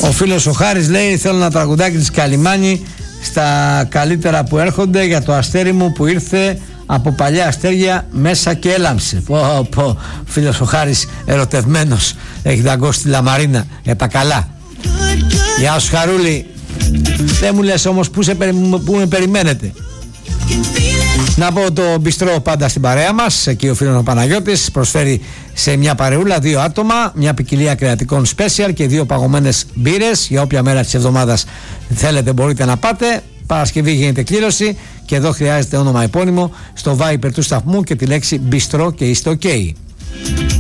Ο φίλος ο Χάρης λέει: θέλω ένα τραγουδάκι της Καλιμάνη στα καλύτερα που έρχονται για το αστέρι μου που ήρθε από παλιά αστέρια μέσα και έλαμψε. Φίλος ο Χάρης ερωτευμένος, έχει δαγκώσει τη λαμαρίνα για τα καλά. Γεια σου Χαρούλη. Δεν μου λες όμως που με περιμένετε. Να πω το μπιστρό πάντα στην παρέα μας. Εκεί ο φίλος ο Παναγιώτης προσφέρει σε μια παρεούλα 2 άτομα μια ποικιλία κρεατικών special και 2 παγωμένες μπύρες. Για όποια μέρα της εβδομάδας θέλετε μπορείτε να πάτε. Παρασκευή γίνεται κλήρωση και εδώ χρειάζεται όνομα επώνυμο στο Viber του σταθμού και τη λέξη μπιστρό και είστε ok.